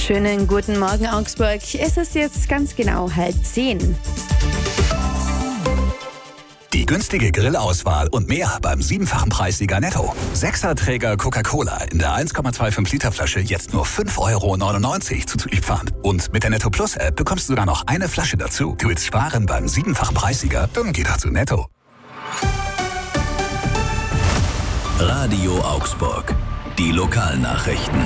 Schönen guten Morgen, Augsburg. Es ist jetzt ganz genau 9:30. Die günstige Grillauswahl und mehr beim 7-fachen Preissieger Netto. 6er-Träger Coca-Cola in der 1,25 Liter Flasche jetzt nur 5,99 € zuzüglich Pfand. Und mit der Netto Plus App bekommst du sogar noch eine Flasche dazu. Du willst sparen beim 7-fachen Preissieger? Dann geh doch zu Netto. Radio Augsburg. Die Lokalnachrichten.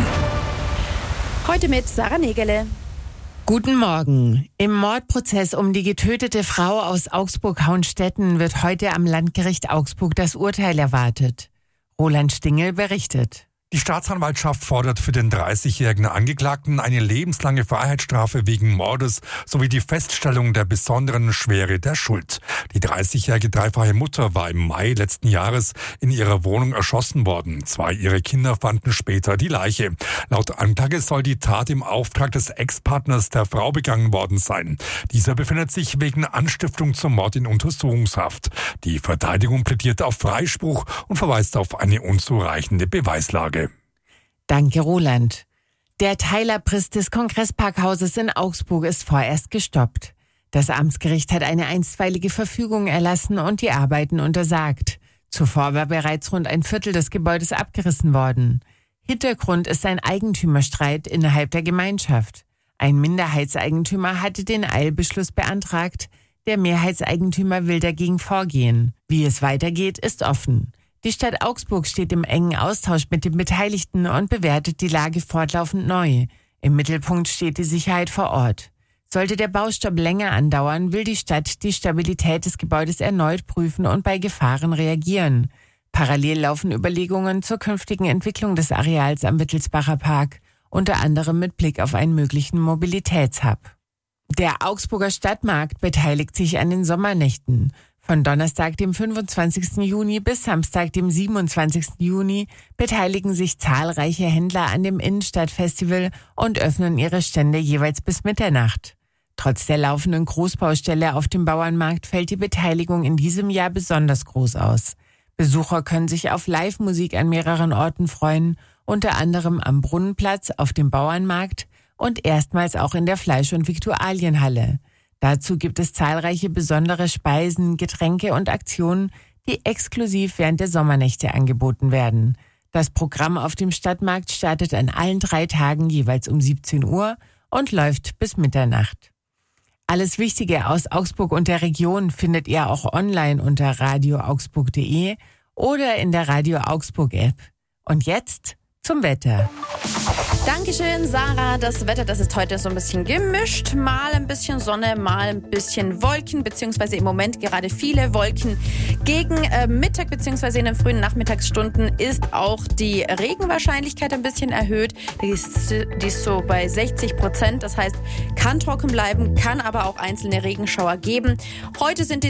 Heute mit Sarah Nägele. Guten Morgen. Im Mordprozess um die getötete Frau aus Augsburg-Hauenstetten wird heute am Landgericht Augsburg das Urteil erwartet. Roland Stingel berichtet. Die Staatsanwaltschaft fordert für den 30-jährigen Angeklagten eine lebenslange Freiheitsstrafe wegen Mordes sowie die Feststellung der besonderen Schwere der Schuld. Die 30-jährige dreifache Mutter war im Mai letzten Jahres in ihrer Wohnung erschossen worden. 2 ihrer Kinder fanden später die Leiche. Laut Anklage soll die Tat im Auftrag des Ex-Partners der Frau begangen worden sein. Dieser befindet sich wegen Anstiftung zum Mord in Untersuchungshaft. Die Verteidigung plädiert auf Freispruch und verweist auf eine unzureichende Beweislage. Danke, Roland. Der Teilabriss des Kongressparkhauses in Augsburg ist vorerst gestoppt. Das Amtsgericht hat eine einstweilige Verfügung erlassen und die Arbeiten untersagt. Zuvor war bereits rund ein Viertel des Gebäudes abgerissen worden. Hintergrund ist ein Eigentümerstreit innerhalb der Gemeinschaft. Ein Minderheitseigentümer hatte den Eilbeschluss beantragt. Der Mehrheitseigentümer will dagegen vorgehen. Wie es weitergeht, ist offen. Die Stadt Augsburg steht im engen Austausch mit den Beteiligten und bewertet die Lage fortlaufend neu. Im Mittelpunkt steht die Sicherheit vor Ort. Sollte der Baustopp länger andauern, will die Stadt die Stabilität des Gebäudes erneut prüfen und bei Gefahren reagieren. Parallel laufen Überlegungen zur künftigen Entwicklung des Areals am Wittelsbacher Park, unter anderem mit Blick auf einen möglichen Mobilitätshub. Der Augsburger Stadtmarkt beteiligt sich an den Sommernächten. Von Donnerstag, dem 25. Juni bis Samstag, dem 27. Juni beteiligen sich zahlreiche Händler an dem Innenstadtfestival und öffnen ihre Stände jeweils bis Mitternacht. Trotz der laufenden Großbaustelle auf dem Bauernmarkt fällt die Beteiligung in diesem Jahr besonders groß aus. Besucher können sich auf Live-Musik an mehreren Orten freuen, unter anderem am Brunnenplatz, auf dem Bauernmarkt und erstmals auch in der Fleisch- und Viktualienhalle. Dazu gibt es zahlreiche besondere Speisen, Getränke und Aktionen, die exklusiv während der Sommernächte angeboten werden. Das Programm auf dem Stadtmarkt startet an allen 3 Tagen jeweils um 17 Uhr und läuft bis Mitternacht. Alles Wichtige aus Augsburg und der Region findet ihr auch online unter radioaugsburg.de oder in der Radio Augsburg App. Und jetzt zum Wetter. Dankeschön, Sarah. Das Wetter, das ist heute so ein bisschen gemischt. Mal ein bisschen Sonne, mal ein bisschen Wolken, beziehungsweise im Moment gerade viele Wolken. Gegen Mittag, beziehungsweise in den frühen Nachmittagsstunden ist auch die Regenwahrscheinlichkeit ein bisschen erhöht. Die ist so bei 60%. Das heißt, kann trocken bleiben, kann aber auch einzelne Regenschauer geben. Heute sind die